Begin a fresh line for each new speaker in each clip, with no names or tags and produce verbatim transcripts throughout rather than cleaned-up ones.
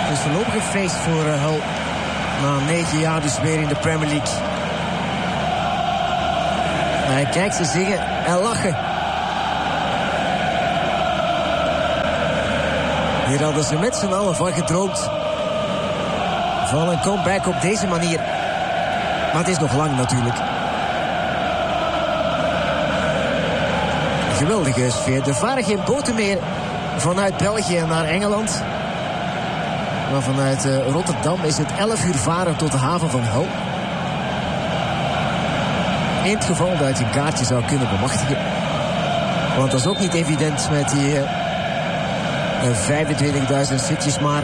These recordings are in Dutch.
Dus voorlopig een feest voor uh, Hull. Na negen jaar dus weer in de Premier League. Hij kijkt ze zingen en lachen. Hier hadden ze met z'n allen van gedroomd. Van een comeback op deze manier. Maar het is nog lang natuurlijk. Geweldige sfeer. Er varen geen boten meer vanuit België naar Engeland. Maar vanuit uh, Rotterdam is het elf uur varen tot de haven van Hull. In het geval dat je een kaartje zou kunnen bemachtigen. Want dat is ook niet evident met die uh, vijfentwintigduizend zitjes maar.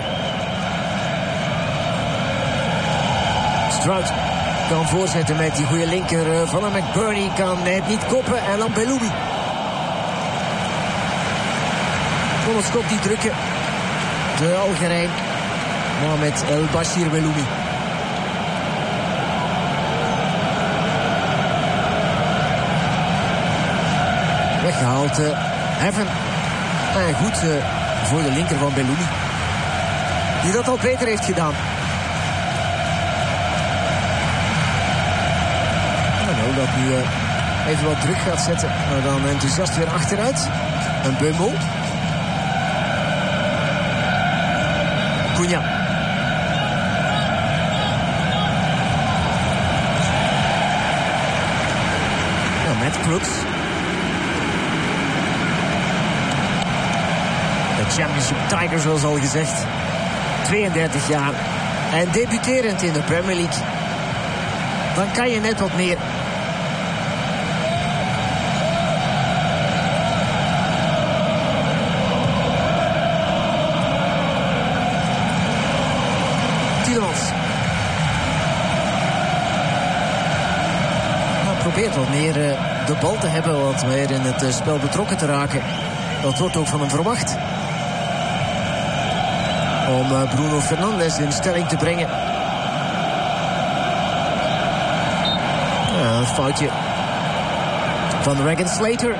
Stroud kan voorzetten met die goede linker uh, van een McBurney. Kan het niet koppen en dan Belloumi. Kon het schot niet drukken. De Algerijn. Maar met El Bashir Belloumi. Weggehaald. Uh, Heaven. En goed uh, voor de linker van Belloumi. Die dat al beter heeft gedaan. Nou, dat nu uh, even wat druk gaat zetten. Maar dan enthousiast weer achteruit. Een Beumel. Cunha. Ja, Matt Crooks. De Championship Tiger, zoals al gezegd. tweeëndertig jaar. En debuterend in de Premier League. Dan kan je net wat meer. Nou, probeert wat meer uh, de bal te hebben, wat meer in het uh, spel betrokken te raken. Dat wordt ook van hem verwacht. Om uh, Bruno Fernandes in stelling te brengen. Ja, een foutje van Regan Slater.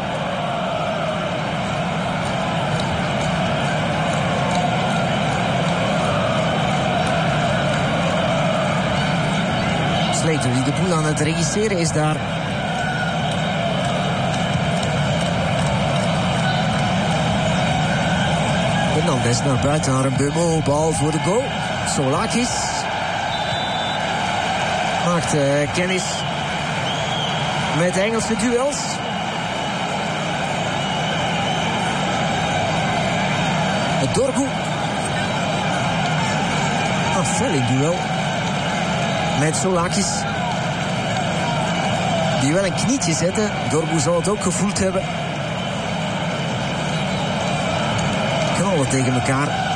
Slater die de boel aan het regisseren is daar. Fernandes naar buiten naar een Beumo. Bal voor de goal. Solakis maakt uh, kennis met de Engelse duels. Het Dorgu. Een fel duel. Met Solakis. Die wel een knietje zetten. Dorgu zal het ook gevoeld hebben. Knallen tegen elkaar.